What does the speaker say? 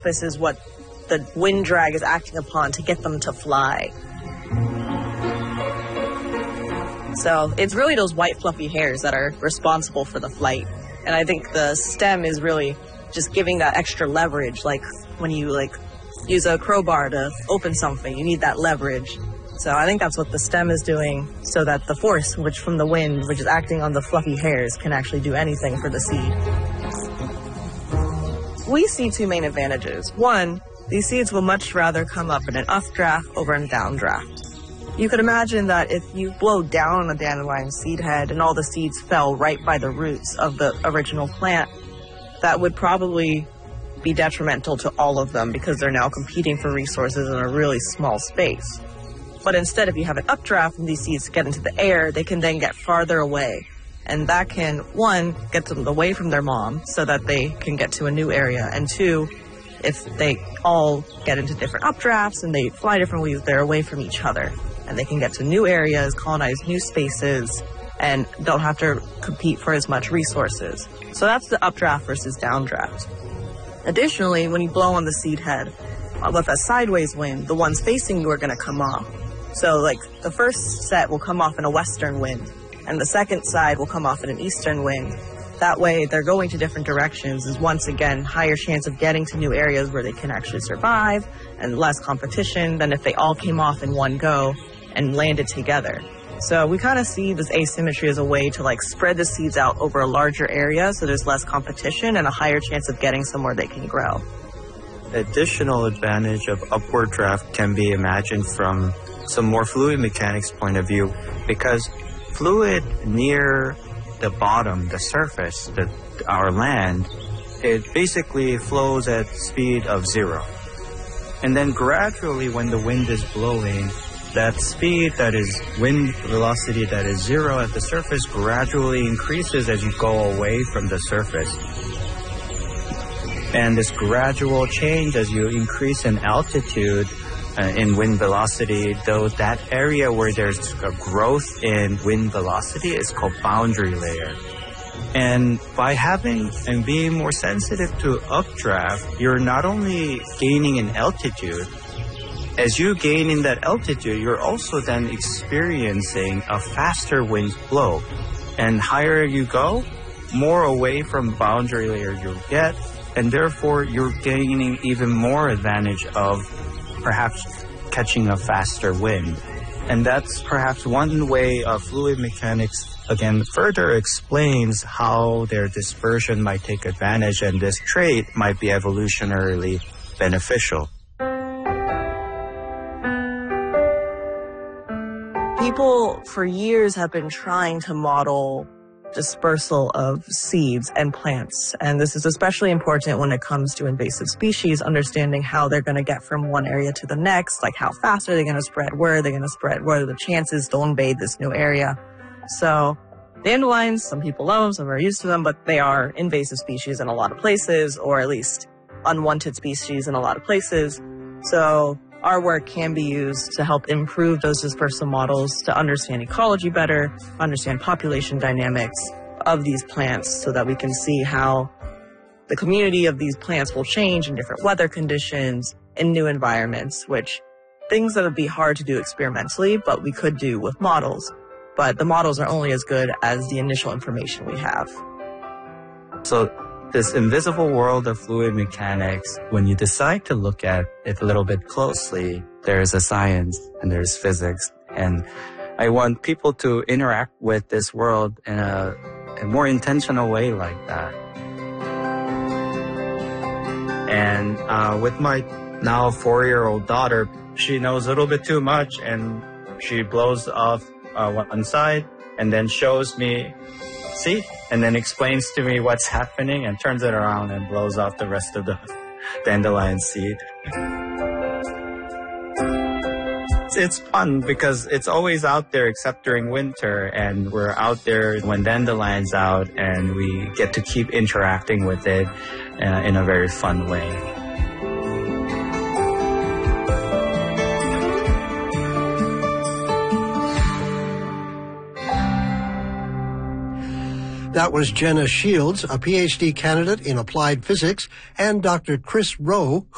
This is what the wind drag is acting upon to get them to fly. So it's really those white fluffy hairs that are responsible for the flight. And I think the stem is really just giving that extra leverage, like when you use a crowbar to open something, you need that leverage. So I think that's what the stem is doing, so that the force, which from the wind, which is acting on the fluffy hairs, can actually do anything for the seed. We see two main advantages. One, these seeds will much rather come up in an updraft over a downdraft. You could imagine that if you blow down on a dandelion seed head and all the seeds fell right by the roots of the original plant, that would probably be detrimental to all of them because they're now competing for resources in a really small space. But instead, if you have an updraft and these seeds get into the air, they can then get farther away. And that can, one, get them away from their mom so that they can get to a new area. And two, if they all get into different updrafts and they fly different ways, they're away from each other. And they can get to new areas, colonize new spaces, and don't have to compete for as much resources. So that's the updraft versus downdraft. Additionally, when you blow on the seed head with a sideways wind, the ones facing you are going to come off. So like the first set will come off in a western wind, and the second side will come off in an eastern wind. That way, they're going to different directions. Is once again higher chance of getting to new areas where they can actually survive, and less competition than if they all came off in one go and landed together. So we kind of see this asymmetry as a way to spread the seeds out over a larger area so there's less competition and a higher chance of getting somewhere they can grow. Additional advantage of upward draft can be imagined from some more fluid mechanics point of view, because fluid near the bottom, the surface, our land, it basically flows at speed of 0. And then gradually when the wind is blowing, that speed that is wind velocity that is 0 at the surface gradually increases as you go away from the surface. And this gradual change as you increase in altitude in wind velocity, though that area where there's a growth in wind velocity is called boundary layer. And by having and being more sensitive to updraft, you're not only gaining in altitude, as you gain in that altitude, you're also then experiencing a faster wind flow. And higher you go, more away from boundary layer you'll get, and therefore you're gaining even more advantage of perhaps catching a faster wind. And that's perhaps one way of fluid mechanics, again, further explains how their dispersion might take advantage, and this trait might be evolutionarily beneficial. People for years have been trying to model dispersal of seeds and plants, and this is especially important when it comes to invasive species, understanding how they're going to get from one area to the next, like how fast are they going to spread, where are they going to spread, what are the chances they'll invade this new area. So dandelions, some people love them, some are used to them, but they are invasive species in a lot of places, or at least unwanted species in a lot of places. So our work can be used to help improve those dispersal models to understand ecology better, understand population dynamics of these plants so that we can see how the community of these plants will change in different weather conditions, in new environments, which things that would be hard to do experimentally, but we could do with models. But the models are only as good as the initial information we have. So this invisible world of fluid mechanics, when you decide to look at it a little bit closely, there's a science and there's physics. And I want people to interact with this world in a more intentional way like that. And with my now 4-year-old daughter, she knows a little bit too much, and she blows off one side and then shows me, see? And then explains to me what's happening and turns it around and blows off the rest of the dandelion seed. It's fun because it's always out there except during winter, and we're out there when dandelion's out, and we get to keep interacting with it in a very fun way. That was Jenna Shields, a PhD candidate in applied physics, and Dr. Chris Rowe,